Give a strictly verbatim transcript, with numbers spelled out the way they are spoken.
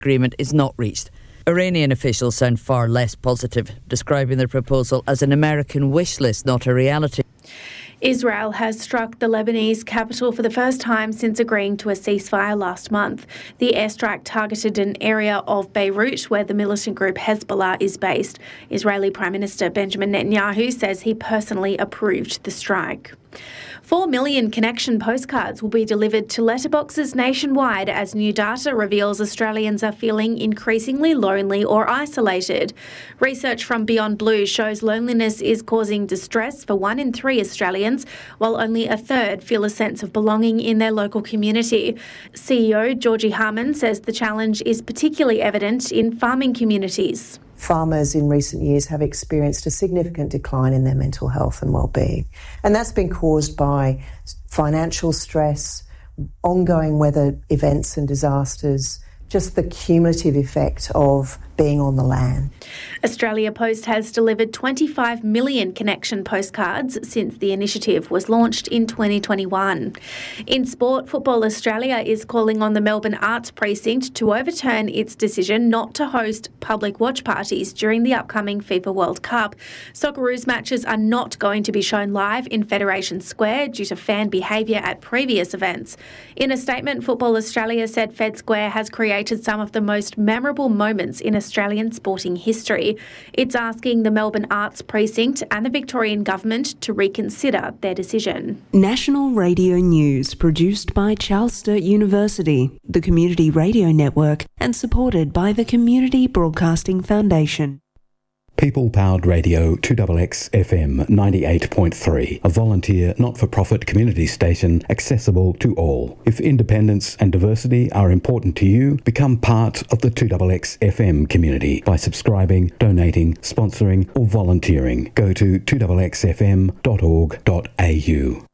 agreement is not reached. Iranian officials sound far less positive, describing the proposal as an American wish list, not a reality. Israel has struck the Lebanese capital for the first time since agreeing to a ceasefire last month. The airstrike targeted an area of Beirut where the militant group Hezbollah is based. Israeli Prime Minister Benjamin Netanyahu says he personally approved the strike. Four million connection postcards will be delivered to letterboxes nationwide as new data reveals Australians are feeling increasingly lonely or isolated. Research from Beyond Blue shows loneliness is causing distress for one in three Australians, while only a third feel a sense of belonging in their local community. C E O Georgie Harman says the challenge is particularly evident in farming communities. Farmers in recent years have experienced a significant decline in their mental health and well-being. And that's been caused by financial stress, ongoing weather events and disasters, just the cumulative effect of being on the land. Australia Post has delivered twenty-five million connection postcards since the initiative was launched in twenty twenty-one. In sport, Football Australia is calling on the Melbourne Arts Precinct to overturn its decision not to host public watch parties during the upcoming FIFA World Cup. Socceroos matches are not going to be shown live in Federation Square due to fan behaviour at previous events. In a statement, Football Australia said Fed Square has created some of the most memorable moments in Australian sporting history. It's asking the Melbourne Arts Precinct and the Victorian Government to reconsider their decision. National Radio News, produced by Charles Sturt University, the Community Radio Network, and supported by the Community Broadcasting Foundation. People-powered radio two X X F M ninety-eight point three, a volunteer not-for-profit community station accessible to all. If independence and diversity are important to you, become part of the two X X F M community by subscribing, donating, sponsoring or volunteering. Go to two X X F M dot org dot A U.